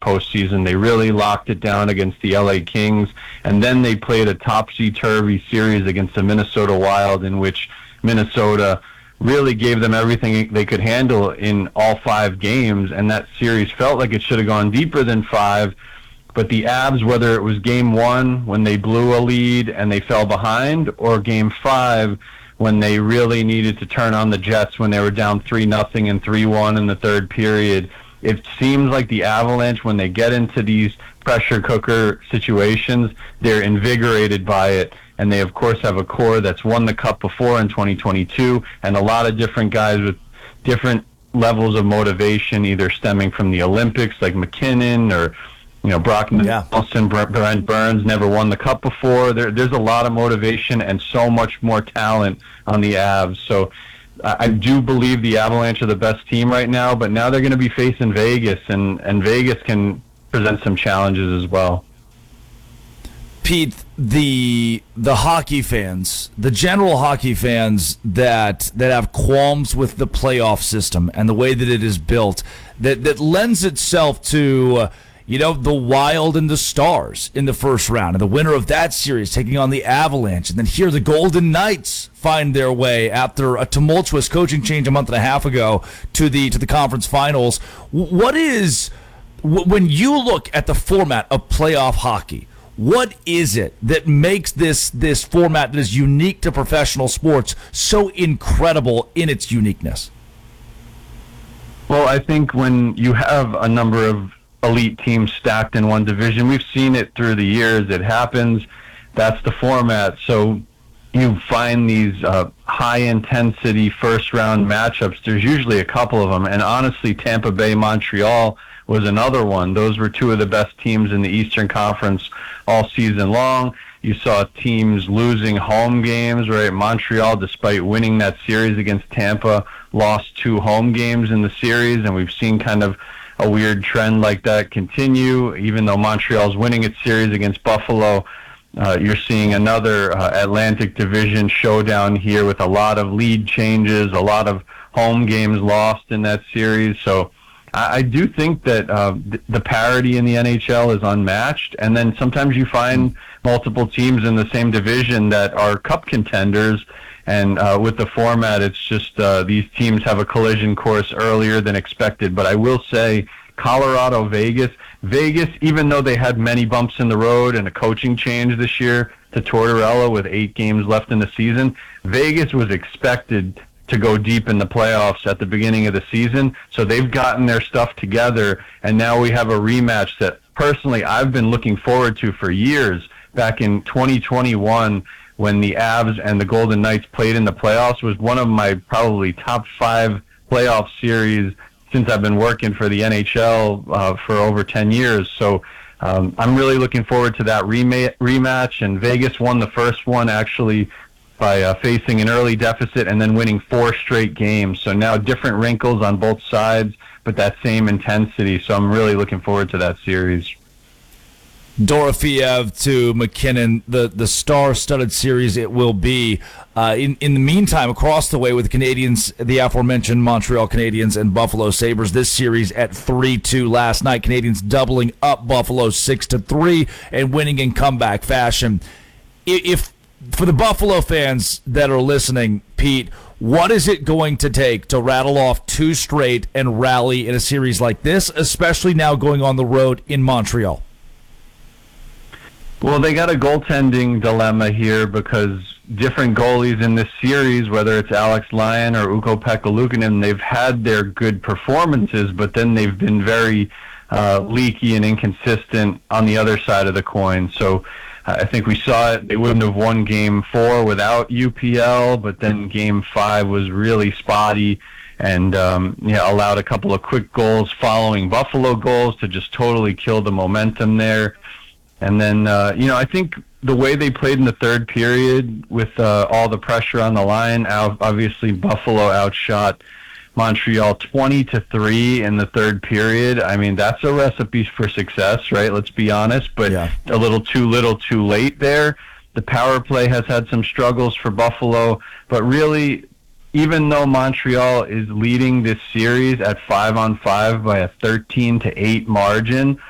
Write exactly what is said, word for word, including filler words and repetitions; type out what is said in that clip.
postseason. They really locked it down against the L A Kings, and then they played a topsy-turvy series against the Minnesota Wild in which Minnesota really gave them everything they could handle in all five games, and that series felt like it should have gone deeper than five. But the Avs, whether it was game one when they blew a lead and they fell behind, or game five when they really needed to turn on the Jets when they were down three nothing and three one in the third period, it seems like the Avalanche, when they get into these pressure cooker situations, they're invigorated by it. And they, of course, have a core that's won the Cup before in twenty twenty-two, and a lot of different guys with different levels of motivation, either stemming from the Olympics, like McKinnon, or you know Brock Nelson, yeah. Brent Burns never won the Cup before. There, there's a lot of motivation and so much more talent on the Avs. So I do believe the Avalanche are the best team right now, but now they're going to be facing Vegas, and, and Vegas can present some challenges as well. Pete, the the hockey fans, the general hockey fans that that have qualms with the playoff system and the way that it is built, that, that lends itself to, uh, you know, the Wild and the Stars in the first round, and the winner of that series taking on the Avalanche, and then here the Golden Knights find their way after a tumultuous coaching change a month and a half ago to the to the conference finals. What is, when you look at the format of playoff hockey, what is it that makes this this format that is unique to professional sports so incredible in its uniqueness? Well, I think when you have a number of elite teams stacked in one division, we've seen it through the years. It happens. That's the format. So you find these uh, high-intensity first-round matchups. There's usually a couple of them. And honestly, Tampa Bay, Montreal was another one. Those were two of the best teams in the Eastern Conference all season long. You saw teams losing home games, right? Montreal, despite winning that series against Tampa, lost two home games in the series, and we've seen kind of a weird trend like that continue. Even though Montreal's winning its series against Buffalo, uh, you're seeing another uh, Atlantic Division showdown here with a lot of lead changes, a lot of home games lost in that series. So I, I do think that uh, th- the parity in the N H L is unmatched. And then sometimes you find multiple teams in the same division that are cup contenders. And uh, with the format, it's just uh, these teams have a collision course earlier than expected. But I will say, Colorado, Vegas, Vegas, even though they had many bumps in the road and a coaching change this year to Tortorella with eight games left in the season, Vegas was expected to go deep in the playoffs at the beginning of the season. So they've gotten their stuff together, and now we have a rematch that personally I've been looking forward to for years. Back in twenty twenty-one, when the Avs and the Golden Knights played in the playoffs, was one of my probably top five playoff series since I've been working for the N H L uh, for over ten years. So um, I'm really looking forward to that rema- rematch. And Vegas won the first one actually by uh, facing an early deficit and then winning four straight games. So now different wrinkles on both sides, but that same intensity. So I'm really looking forward to that series. Dorofeev to McKinnon, the, the star-studded series it will be. Uh, in, in the meantime, across the way with the Canadiens, the aforementioned Montreal Canadiens and Buffalo Sabres, this series at three two last night. Canadiens doubling up Buffalo six to three and winning in comeback fashion. If for the Buffalo fans that are listening, Pete, what is it going to take to rattle off two straight and rally in a series like this, especially now going on the road in Montreal? Well, they got a goaltending dilemma here because different goalies in this series, whether it's Alex Lyon or Ukko-Pekka Luukkonen, they've had their good performances, but then they've been very uh, leaky and inconsistent on the other side of the coin. So uh, I think we saw it. They wouldn't have won game four without U P L, but then game five was really spotty and um, yeah, allowed a couple of quick goals following Buffalo goals to just totally kill the momentum there. And then, uh, you know, I think the way they played in the third period with uh, all the pressure on the line, obviously Buffalo outshot Montreal twenty to three in the third period. I mean, that's a recipe for success, right? Let's be honest, but yeah. a little too little too late there. The power play has had some struggles for Buffalo, but really, even though Montreal is leading this series at five on five by a thirteen to eight margin,